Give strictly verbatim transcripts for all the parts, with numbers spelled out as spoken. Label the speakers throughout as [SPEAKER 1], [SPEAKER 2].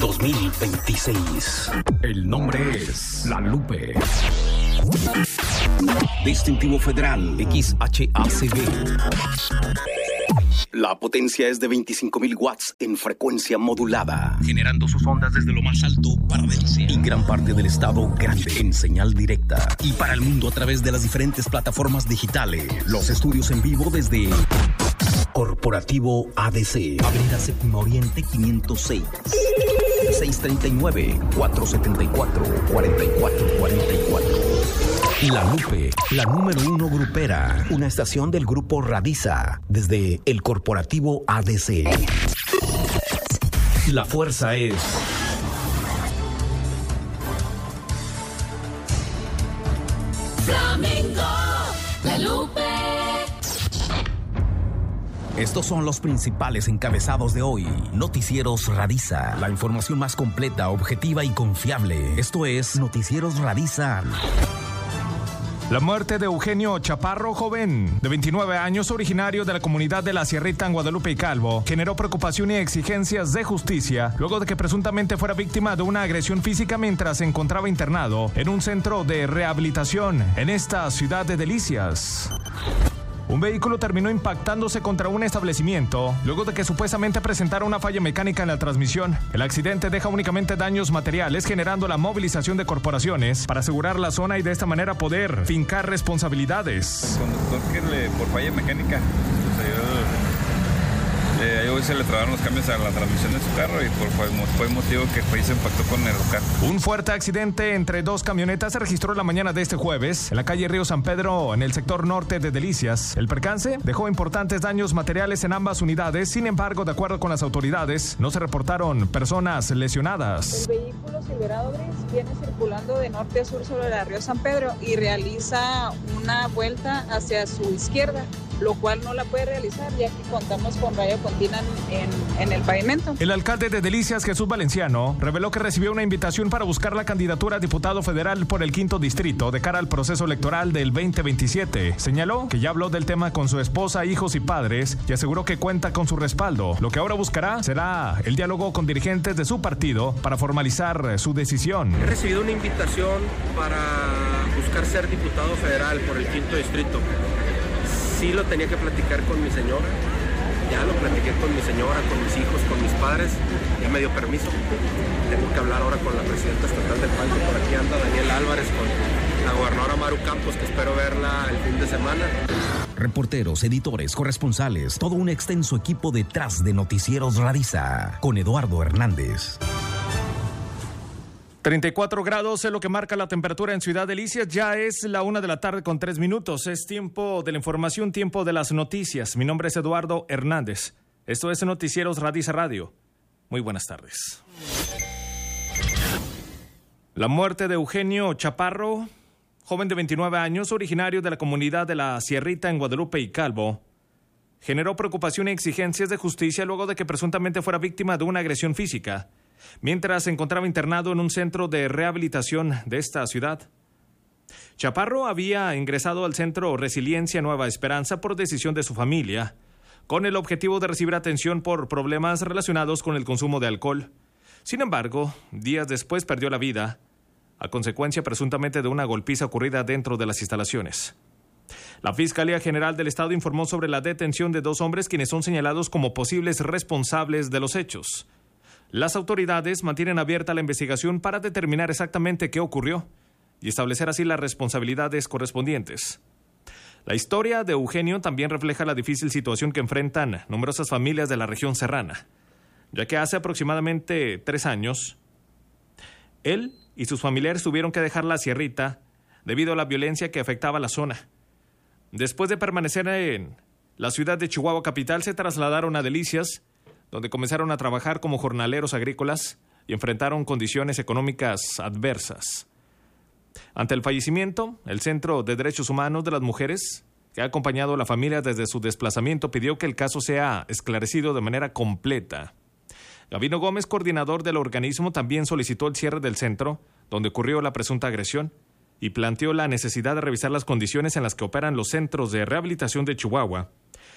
[SPEAKER 1] dos mil veintiséis. El nombre es La Lupe. Distintivo Federal X H A C V. La potencia es de veinticinco mil watts en frecuencia modulada, generando sus ondas desde lo más alto para Delcia y gran parte del estado grande en señal directa y para el mundo a través de las diferentes plataformas digitales. Los estudios en vivo desde Corporativo A D C, Avenida Séptima Oriente quinientos seis, seiscientos treinta y nueve, cuatrocientos setenta y cuatro, cuarenta y cuatro cuarenta y cuatro. La Lupe, la número uno grupera, una estación del grupo Radiza, desde el Corporativo A D C. La fuerza es
[SPEAKER 2] Flamenco, La Lupe.
[SPEAKER 1] Estos son los principales encabezados de hoy. Noticieros Radiza, la información más completa, objetiva y confiable. Esto es Noticieros Radiza.
[SPEAKER 3] La muerte de Eugenio Chaparro, joven de veintinueve años, originario de la comunidad de La Sierrita en Guadalupe y Calvo, generó preocupación y exigencias de justicia luego de que presuntamente fuera víctima de una agresión física mientras se encontraba internado en un centro de rehabilitación en esta ciudad de Delicias. Un vehículo terminó impactándose contra un establecimiento luego de que supuestamente presentara una falla mecánica en la transmisión. El accidente deja únicamente daños materiales, generando la movilización de corporaciones para asegurar la zona y de esta manera poder fincar responsabilidades.
[SPEAKER 4] El conductor que le, por falla mecánica, pues, Eh, hoy se le trabaron los cambios a la transmisión de su carro y por, fue, fue motivo que fue, se impactó con el carro.
[SPEAKER 3] Un fuerte accidente entre dos camionetas se registró la mañana de este jueves en la calle Río San Pedro, en el sector norte de Delicias. El percance dejó importantes daños materiales en ambas unidades. Sin embargo, de acuerdo con las autoridades, no se reportaron personas lesionadas.
[SPEAKER 5] El vehículo Silverado Gris viene circulando de norte a sur sobre la Río San Pedro y realiza una vuelta hacia su izquierda, lo cual no la puede realizar ya que contamos con raya continua en, en el pavimento.
[SPEAKER 3] El alcalde de Delicias, Jesús Valenciano, reveló que recibió una invitación para buscar la candidatura a diputado federal por el quinto distrito de cara al proceso electoral del veinte veintisiete. Señaló que ya habló del tema con su esposa, hijos y padres y aseguró que cuenta con su respaldo. Lo que ahora buscará será el diálogo con dirigentes de su partido para formalizar su decisión.
[SPEAKER 6] He recibido una invitación para buscar ser diputado federal por el quinto distrito. Sí lo tenía que platicar con mi señora, ya lo platiqué con mi señora, con mis hijos, con mis padres, ya me dio permiso. Tengo que hablar ahora con la presidenta estatal del P A N, por aquí anda Daniel Álvarez, con la gobernadora Maru Campos, que espero verla el fin de semana.
[SPEAKER 1] Reporteros, editores, corresponsales, todo un extenso equipo detrás de Noticieros Radiza, con Eduardo Hernández.
[SPEAKER 3] treinta y cuatro grados es lo que marca la temperatura en Ciudad Delicias. Ya es la una de la tarde con tres minutos. Es tiempo de la información, tiempo de las noticias. Mi nombre es Eduardo Hernández. Esto es Noticieros Radiza Radio. Muy buenas tardes. La muerte de Eugenio Chaparro, joven de veintinueve años, originario de la comunidad de La Sierrita en Guadalupe y Calvo, generó preocupación y exigencias de justicia luego de que presuntamente fuera víctima de una agresión física mientras se encontraba internado en un centro de rehabilitación de esta ciudad. Chaparro había ingresado al centro Resiliencia Nueva Esperanza por decisión de su familia, con el objetivo de recibir atención por problemas relacionados con el consumo de alcohol. Sin embargo, días después perdió la vida, a consecuencia presuntamente de una golpiza ocurrida dentro de las instalaciones. La Fiscalía General del Estado informó sobre la detención de dos hombres quienes son señalados como posibles responsables de los hechos. Las autoridades mantienen abierta la investigación para determinar exactamente qué ocurrió y establecer así las responsabilidades correspondientes. La historia de Eugenio también refleja la difícil situación que enfrentan numerosas familias de la región serrana, ya que hace aproximadamente tres años, él y sus familiares tuvieron que dejar La Sierrita debido a la violencia que afectaba la zona. Después de permanecer en la ciudad de Chihuahua capital, se trasladaron a Delicias, donde comenzaron a trabajar como jornaleros agrícolas y enfrentaron condiciones económicas adversas. Ante el fallecimiento, el Centro de Derechos Humanos de las Mujeres, que ha acompañado a la familia desde su desplazamiento, pidió que el caso sea esclarecido de manera completa. Gabino Gómez, coordinador del organismo, también solicitó el cierre del centro, donde ocurrió la presunta agresión, y planteó la necesidad de revisar las condiciones en las que operan los centros de rehabilitación de Chihuahua,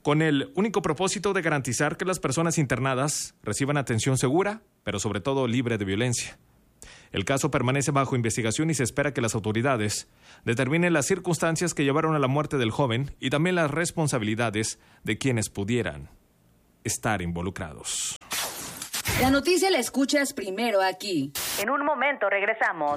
[SPEAKER 3] con el único propósito de garantizar que las personas internadas reciban atención segura, pero sobre todo libre de violencia. El caso permanece bajo investigación y se espera que las autoridades determinen las circunstancias que llevaron a la muerte del joven y también las responsabilidades de quienes pudieran estar involucrados.
[SPEAKER 7] La noticia la escuchas primero aquí.
[SPEAKER 8] En un momento regresamos.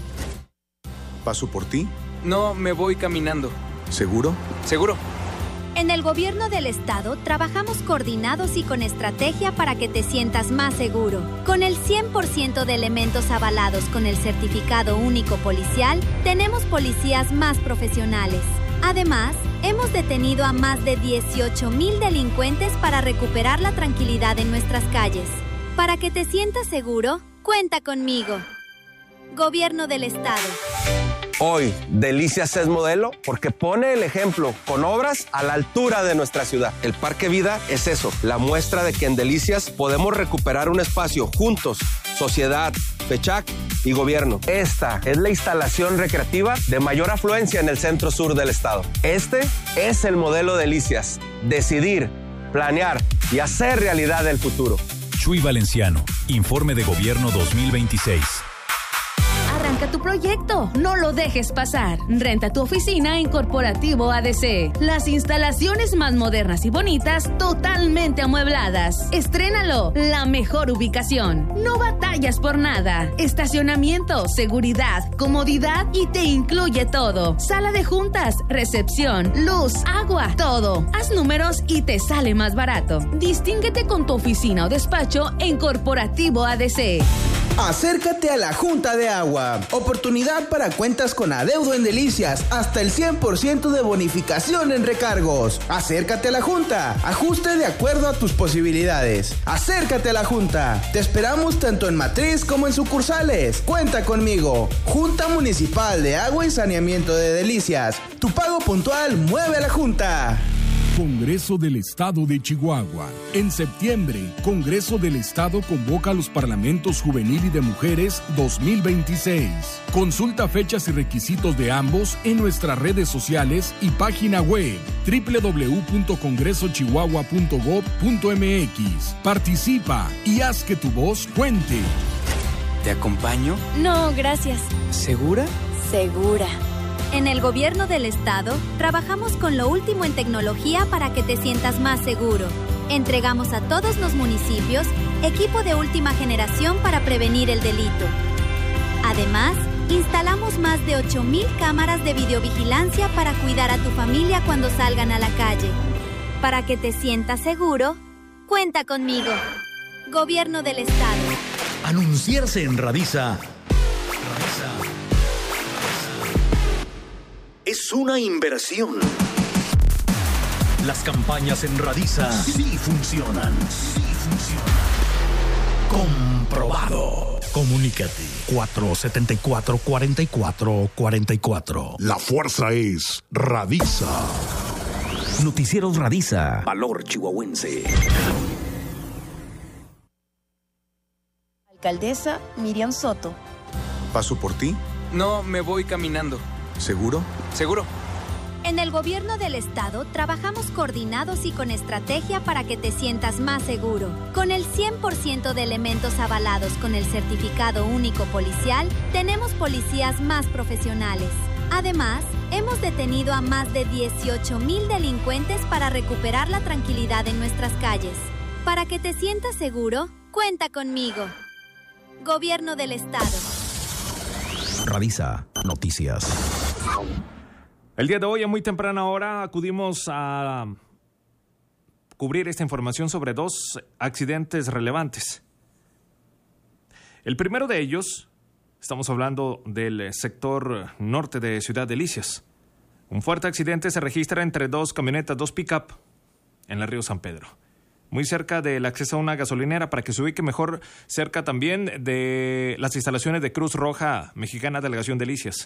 [SPEAKER 9] ¿Paso por ti?
[SPEAKER 10] No, me voy caminando.
[SPEAKER 9] ¿Seguro?
[SPEAKER 10] Seguro.
[SPEAKER 11] En el gobierno del estado trabajamos coordinados y con estrategia para que te sientas más seguro. Con el cien por ciento de elementos avalados con el certificado único policial, tenemos policías más profesionales. Además, hemos detenido a más de dieciocho mil delincuentes para recuperar la tranquilidad en nuestras calles. Para que te sientas seguro, cuenta conmigo. Gobierno del estado.
[SPEAKER 12] Hoy, Delicias es modelo porque pone el ejemplo con obras a la altura de nuestra ciudad. El Parque Vida es eso, la muestra de que en Delicias podemos recuperar un espacio juntos, sociedad, FECHAC y gobierno. Esta es la instalación recreativa de mayor afluencia en el centro sur del estado. Este es el modelo Delicias. Decidir, planear y hacer realidad el futuro.
[SPEAKER 13] Chuy Valenciano, Informe de Gobierno dos mil veintiséis.
[SPEAKER 7] Arranca tu proyecto, no lo dejes pasar. Renta tu oficina en Corporativo A D C. Las instalaciones más modernas y bonitas, totalmente amuebladas. Estrénalo, la mejor ubicación. No batallas por nada. Estacionamiento, seguridad, comodidad y te incluye todo. Sala de juntas, recepción, luz, agua, todo. Haz números y te sale más barato. Distínguete con tu oficina o despacho en Corporativo A D C.
[SPEAKER 14] Acércate a la Junta de Agua. Oportunidad para cuentas con adeudo en Delicias. Hasta el cien por ciento de bonificación en recargos. Acércate a la Junta. Ajuste de acuerdo a tus posibilidades. Acércate a la Junta. Te esperamos tanto en matriz como en sucursales. Cuenta conmigo. Junta Municipal de Agua y Saneamiento de Delicias. Tu pago puntual mueve a la Junta.
[SPEAKER 15] Congreso del Estado de Chihuahua. En septiembre, Congreso del Estado convoca a los Parlamentos Juvenil y de Mujeres dos mil veintiséis. Consulta fechas y requisitos de ambos en nuestras redes sociales y página web doble u doble u doble u punto congreso chihuahua punto gob punto eme equis. Participa y haz que tu voz cuente.
[SPEAKER 10] ¿Te acompaño?
[SPEAKER 11] No, gracias.
[SPEAKER 10] ¿Segura?
[SPEAKER 11] Segura. En el gobierno del estado, trabajamos con lo último en tecnología para que te sientas más seguro. Entregamos a todos los municipios equipo de última generación para prevenir el delito. Además, instalamos más de ocho mil cámaras de videovigilancia para cuidar a tu familia cuando salgan a la calle. Para que te sientas seguro, cuenta conmigo. Gobierno del estado.
[SPEAKER 13] Anunciarse en Radisa
[SPEAKER 1] es una inversión.
[SPEAKER 13] Las campañas en Radisa sí funcionan. Sí funcionan. Comprobado. Comunícate. cuatro siete cuatro, cuatro cuatro cuatro cuatro.
[SPEAKER 15] La fuerza es Radisa.
[SPEAKER 1] Noticieros Radisa. Valor chihuahuense.
[SPEAKER 16] Alcaldesa Miriam Soto.
[SPEAKER 9] ¿Paso por ti?
[SPEAKER 10] No, me voy caminando.
[SPEAKER 9] ¿Seguro?
[SPEAKER 10] Seguro.
[SPEAKER 11] En el gobierno del estado trabajamos coordinados y con estrategia para que te sientas más seguro. Con el cien por ciento de elementos avalados con el certificado único policial, tenemos policías más profesionales. Además, hemos detenido a más de dieciocho mil delincuentes para recuperar la tranquilidad en nuestras calles. Para que te sientas seguro, cuenta conmigo. Gobierno del estado.
[SPEAKER 1] Radisa Noticias.
[SPEAKER 3] El día de hoy, a muy temprana hora, acudimos a cubrir esta información sobre dos accidentes relevantes. El primero de ellos, estamos hablando del sector norte de Ciudad Delicias. Un fuerte accidente se registra entre dos camionetas, dos pick-up, en el río San Pedro. Muy cerca del acceso a una gasolinera, para que se ubique mejor, cerca también de las instalaciones de Cruz Roja Mexicana, Delegación Delicias.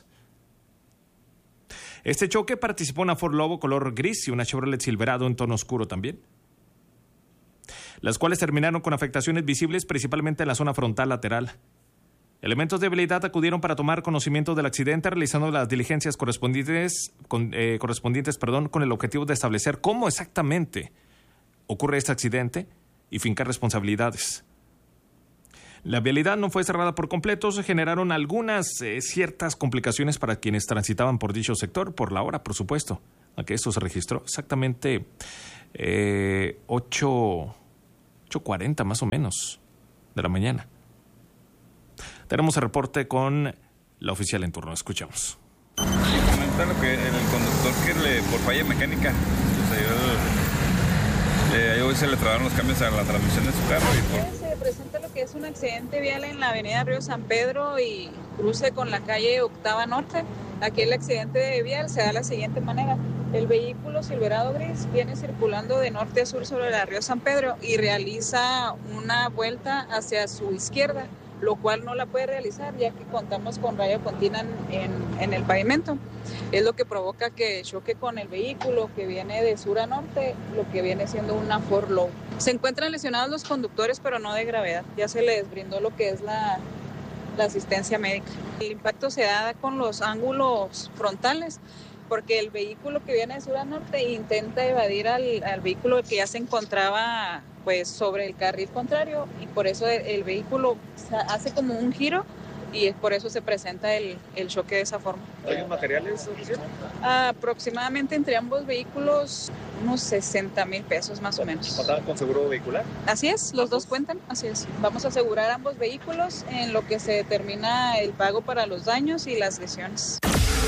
[SPEAKER 3] Este choque participó una Ford Lobo color gris y una Chevrolet Silverado en tono oscuro también, las cuales terminaron con afectaciones visibles principalmente en la zona frontal lateral. Elementos de habilidad acudieron para tomar conocimiento del accidente, realizando las diligencias correspondientes, con, eh, correspondientes perdón, con el objetivo de establecer cómo exactamente ocurre este accidente y fincar responsabilidades. La vialidad no fue cerrada por completo, se generaron algunas eh, ciertas complicaciones para quienes transitaban por dicho sector, por la hora, por supuesto, aunque eso se registró exactamente eh, ocho cuarenta más o menos de la mañana. Tenemos el reporte con la oficial en turno. Escuchamos.
[SPEAKER 4] Comenta lo que el conductor que le, por falla mecánica sucedió, eh, hoy se le trabaron los cambios a la transmisión de su carro. Y por...
[SPEAKER 5] Se presenta lo que es un accidente vial en la avenida Río San Pedro y cruce con la calle Octava Norte. Aquí el accidente vial se da de la siguiente manera. El vehículo Silverado gris viene circulando de norte a sur sobre la Río San Pedro y realiza una vuelta hacia su izquierda, lo cual no la puede realizar ya que contamos con raya continua en, en el pavimento. Es lo que provoca que choque con el vehículo que viene de sur a norte, lo que viene siendo una Ford Low. Se encuentran lesionados los conductores, pero no de gravedad. Ya se les brindó lo que es la, la asistencia médica. El impacto se da con los ángulos frontales, porque el vehículo que viene de sur a norte intenta evadir al, al vehículo que ya se encontraba pues sobre el carril contrario y por eso el, el vehículo hace como un giro y por eso se presenta el, el choque de esa forma.
[SPEAKER 17] ¿Hay materiales?
[SPEAKER 5] Aproximadamente entre ambos vehículos unos sesenta mil pesos más o menos.
[SPEAKER 17] ¿Contaban con seguro vehicular?
[SPEAKER 5] Así es, los dos cuentan, así es. Vamos a asegurar ambos vehículos en lo que se determina el pago para los daños y las lesiones.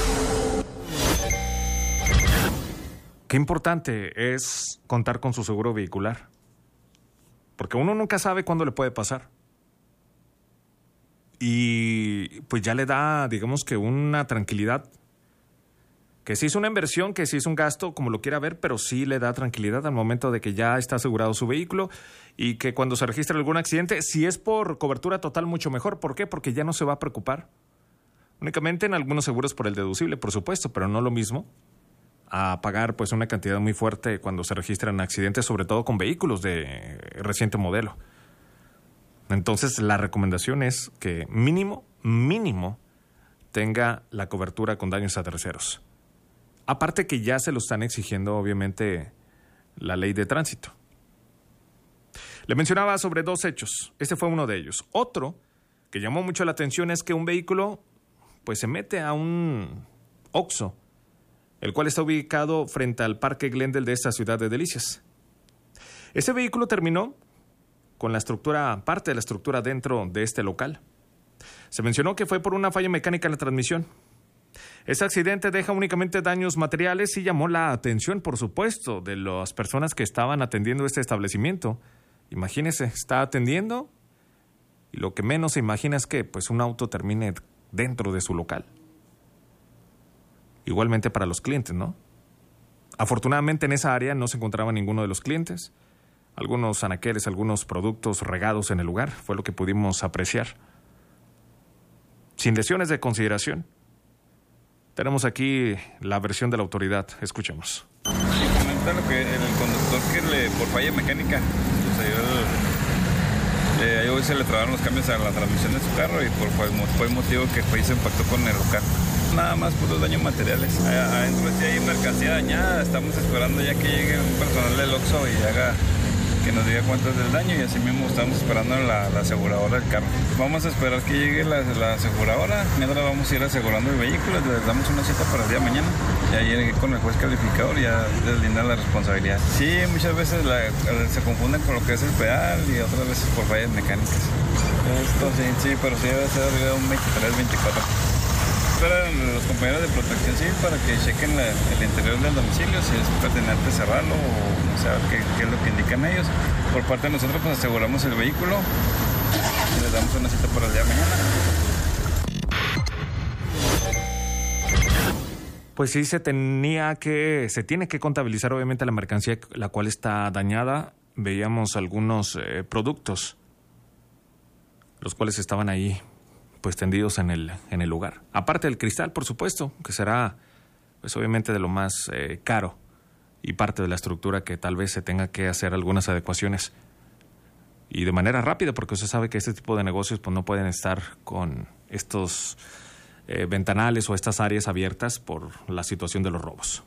[SPEAKER 3] Qué importante es contar con su seguro vehicular, porque uno nunca sabe cuándo le puede pasar. Y pues ya le da, digamos que una tranquilidad, que sí es una inversión, que sí es un gasto, como lo quiera ver, pero sí le da tranquilidad al momento de que ya está asegurado su vehículo y que cuando se registre algún accidente, si es por cobertura total, mucho mejor. ¿Por qué? Porque ya no se va a preocupar. Únicamente en algunos seguros por el deducible, por supuesto, pero no lo mismo a pagar pues una cantidad muy fuerte cuando se registran accidentes, sobre todo con vehículos de reciente modelo. Entonces la recomendación es que mínimo, mínimo tenga la cobertura con daños a terceros. Aparte que ya se lo están exigiendo obviamente la ley de tránsito. Le mencionaba sobre dos hechos, este fue uno de ellos. Otro que llamó mucho la atención es que un vehículo pues se mete a un Oxxo, el cual está ubicado frente al Parque Glendale de esta ciudad de Delicias. Ese vehículo terminó con la estructura, parte de la estructura dentro de este local. Se mencionó que fue por una falla mecánica en la transmisión. Este accidente deja únicamente daños materiales y llamó la atención, por supuesto, de las personas que estaban atendiendo este establecimiento. Imagínese, está atendiendo y lo que menos se imagina es que pues, un auto termine dentro de su local. Igualmente para los clientes, ¿no? Afortunadamente en esa área no se encontraba ninguno de los clientes. Algunos anaqueles, algunos productos regados en el lugar, fue lo que pudimos apreciar. Sin lesiones de consideración. Tenemos aquí la versión de la autoridad. Escuchemos.
[SPEAKER 4] Comenta lo que el conductor que le, por falla mecánica sucedió, eh, hoy se le trabaron los cambios a la transmisión de su carro y por, fue, fue motivo que fue, se impactó con el local. Nada más por los daños materiales. Adentro si hay mercancía dañada, estamos esperando ya que llegue un personal del Oxxo y haga, que nos diga cuánto es el daño y así mismo estamos esperando la, la aseguradora del carro. Vamos a esperar que llegue la, la aseguradora, mientras vamos a ir asegurando el vehículo, les damos una cita para el día de mañana y ahí con el juez calificador ya deslindar la responsabilidad. Sí, muchas veces la, se confunden con lo que es el pedal y otras veces por fallas mecánicas. Esto sí, sí, pero sí debe ser arriba de un veintitrés, veinticuatro. Esperan los compañeros de protección civil para que chequen la, el interior del domicilio, si es pertinente cerrarlo o no sé qué, qué es lo que indican ellos. Por parte de nosotros pues aseguramos el vehículo y les damos una cita para el día de mañana.
[SPEAKER 3] Pues sí, se tenía que, se tiene que contabilizar obviamente la mercancía la cual está dañada. Veíamos algunos eh, productos, los cuales estaban ahí pues tendidos en el, en el lugar. Aparte del cristal, por supuesto, que será pues obviamente de lo más eh, caro y parte de la estructura que tal vez se tenga que hacer algunas adecuaciones. y de manera rápida, porque usted sabe que este tipo de negocios pues, no pueden estar con estos eh, ventanales o estas áreas abiertas por la situación de los robos.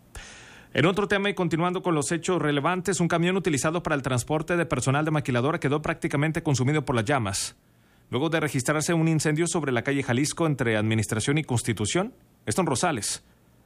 [SPEAKER 3] En otro tema y continuando con los hechos relevantes, un camión utilizado para el transporte de personal de maquiladora quedó prácticamente consumido por las llamas. Luego de registrarse un incendio sobre la calle Jalisco entre Administración y Constitución, esto en Rosales.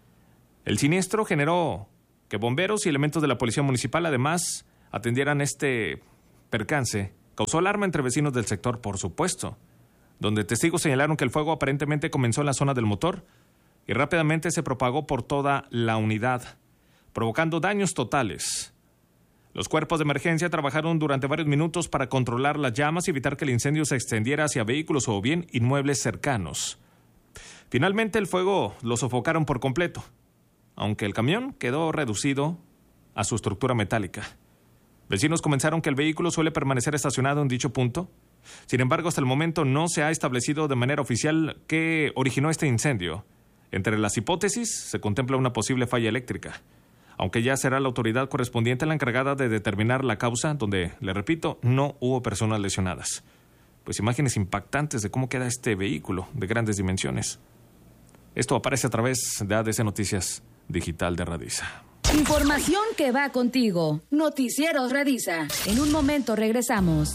[SPEAKER 3] El siniestro generó que bomberos y elementos de la Policía Municipal además atendieran este percance. Causó alarma entre vecinos del sector, por supuesto, donde testigos señalaron que el fuego aparentemente comenzó en la zona del motor y rápidamente se propagó por toda la unidad, provocando daños totales. Los cuerpos de emergencia trabajaron durante varios minutos para controlar las llamas y evitar que el incendio se extendiera hacia vehículos o bien inmuebles cercanos. Finalmente el fuego lo sofocaron por completo, aunque el camión quedó reducido a su estructura metálica. Vecinos comentaron que el vehículo suele permanecer estacionado en dicho punto. Sin embargo, hasta el momento no se ha establecido de manera oficial qué originó este incendio. Entre las hipótesis se contempla una posible falla eléctrica, aunque ya será la autoridad correspondiente la encargada de determinar la causa, donde, le repito, no hubo personas lesionadas. Pues imágenes impactantes de cómo queda este vehículo de grandes dimensiones. Esto aparece a través de A D C Noticias Digital de Radisa.
[SPEAKER 7] Información que va contigo. Noticieros Radisa. En un momento regresamos.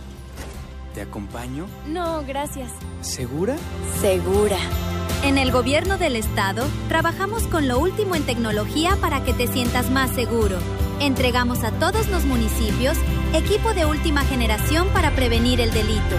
[SPEAKER 10] ¿Te acompaño?
[SPEAKER 11] No, gracias.
[SPEAKER 10] ¿Segura?
[SPEAKER 11] Segura. En el Gobierno del Estado, trabajamos con lo último en tecnología para que te sientas más seguro. Entregamos a todos los municipios equipo de última generación para prevenir el delito.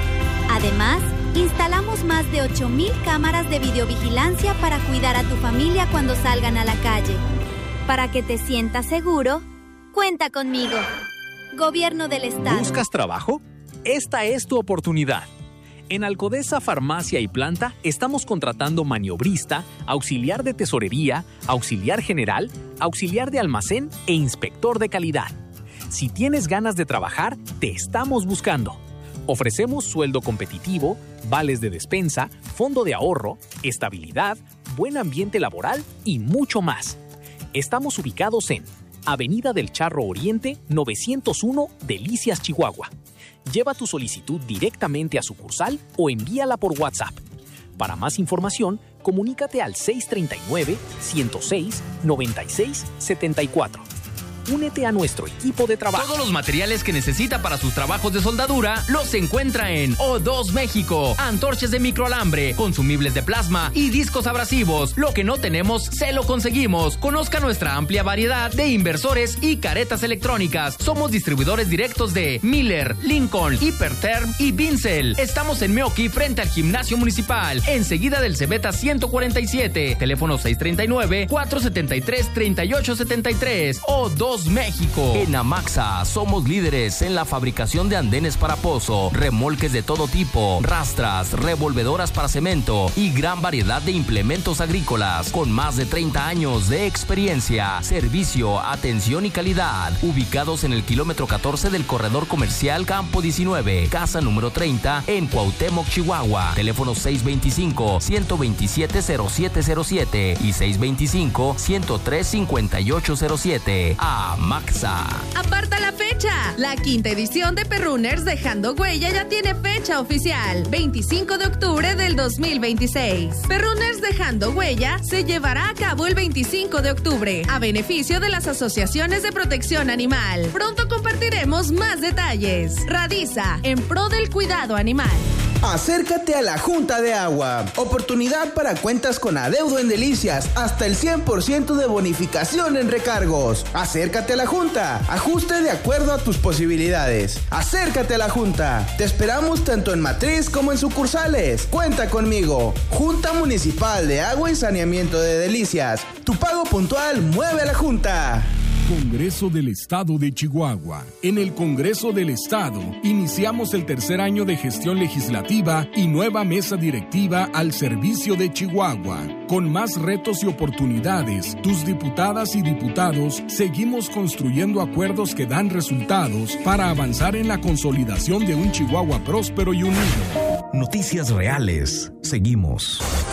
[SPEAKER 11] Además, instalamos más de ocho mil cámaras de videovigilancia para cuidar a tu familia cuando salgan a la calle. Para que te sientas seguro, cuenta conmigo. Gobierno del Estado.
[SPEAKER 18] ¿Buscas trabajo? Esta es tu oportunidad. En Alcodesa Farmacia y Planta estamos contratando maniobrista, auxiliar de tesorería, auxiliar general, auxiliar de almacén e inspector de calidad. Si tienes ganas de trabajar, te estamos buscando. Ofrecemos sueldo competitivo, vales de despensa, fondo de ahorro, estabilidad, buen ambiente laboral y mucho más. Estamos ubicados en Avenida del Charro Oriente, novecientos uno, Delicias, Chihuahua. Lleva tu solicitud directamente a sucursal o envíala por WhatsApp. Para más información, comunícate al seis tres nueve, uno cero seis, nueve seis siete cuatro. Únete a nuestro equipo de trabajo.
[SPEAKER 19] Todos los materiales que necesita para sus trabajos de soldadura los encuentra en O dos México. Antorchas de microalambre, consumibles de plasma y discos abrasivos. Lo que no tenemos, se lo conseguimos. Conozca nuestra amplia variedad de inversores y caretas electrónicas. Somos distribuidores directos de Miller, Lincoln, Hiperterm y Vincel. Estamos en Meoqui, frente al Gimnasio Municipal, enseguida del Cebeta ciento cuarenta y siete. Teléfono seis tres nueve, cuatro siete tres, tres ocho siete tres. O dos México.
[SPEAKER 20] En Amaxa somos líderes en la fabricación de andenes para pozo, remolques de todo tipo, rastras, revolvedoras para cemento y gran variedad de implementos agrícolas con más de treinta años de experiencia, servicio, atención y calidad. Ubicados en el kilómetro catorce del corredor comercial Campo diecinueve, casa número treinta en Cuauhtémoc, Chihuahua. Teléfono seis dos cinco, uno dos siete, cero siete cero siete y seis dos cinco, uno tres cinco ocho cero siete. A Maxa.
[SPEAKER 7] Aparta la fecha. La quinta edición de Perrunners Dejando Huella ya tiene fecha oficial. veinticinco de octubre del dos mil veintiséis. Perrunners Dejando Huella se llevará a cabo el veinticinco de octubre a beneficio de las asociaciones de protección animal. Pronto compartiremos más detalles. Radisa, en pro del cuidado animal.
[SPEAKER 14] Acércate a la Junta de Agua. Oportunidad para cuentas con adeudo en Delicias. Hasta el cien por ciento de bonificación en recargos. Acércate a la Junta. Ajuste de acuerdo a tus posibilidades. Acércate a la Junta. Te esperamos tanto en matriz como en sucursales. Cuenta conmigo. Junta Municipal de Agua y Saneamiento de Delicias. Tu pago puntual mueve a la Junta.
[SPEAKER 15] Congreso del Estado de Chihuahua. En el Congreso del Estado iniciamos el tercer año de gestión legislativa y nueva mesa directiva al servicio de Chihuahua. Con más retos y oportunidades, tus diputadas y diputados seguimos construyendo acuerdos que dan resultados para avanzar en la consolidación de un Chihuahua próspero y unido.
[SPEAKER 13] Noticias reales. Seguimos.